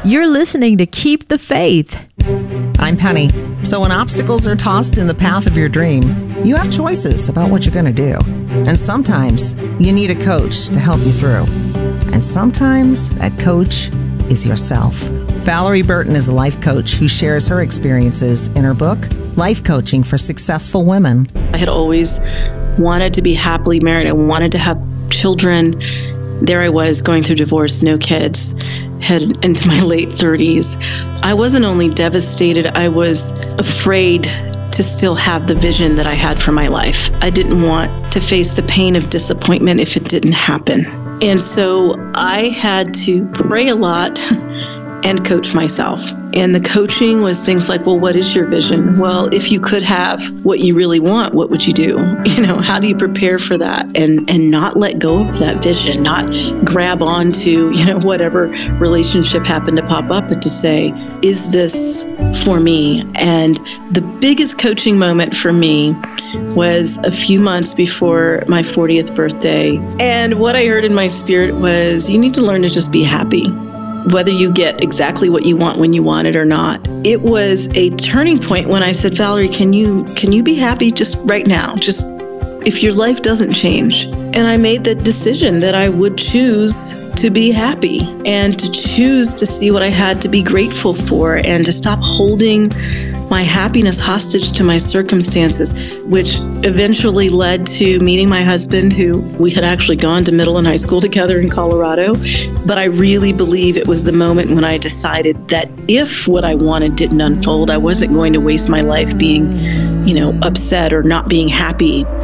You're listening to Keep the Faith. I'm Penny. So when obstacles are tossed in the path of your dream, you have choices about what you're going to do. And sometimes you need a coach to help you through. And sometimes that coach is yourself. Valerie Burton is a life coach who shares her experiences in her book, Life Coaching for Successful Women. I had always wanted to be happily married. I wanted to have children. There I was going through divorce, no kids, headed into my late 30s. I wasn't only devastated, I was afraid to still have the vision that I had for my life. I didn't want to face the pain of disappointment if it didn't happen. And so I had to pray a lot and coach myself. And the coaching was things like, well, what is your vision? Well, if you could have what you really want, what would you do? How do you prepare for that and not let go of that vision, not grab onto, whatever relationship happened to pop up, but to say, is this for me? And the biggest coaching moment for me was a few months before my 40th birthday. And what I heard in my spirit was, you need to learn to just be happy, whether you get exactly what you want when you want it or not. It was a turning point when I said, Valerie, can you be happy just right now? Just if your life doesn't change. And I made the decision that I would choose to be happy and to choose to see what I had to be grateful for and to stop holding my happiness hostage to my circumstances, which eventually led to meeting my husband, who we had actually gone to middle and high school together in Colorado. But I really believe it was the moment when I decided that if what I wanted didn't unfold, I wasn't going to waste my life being, upset or not being happy.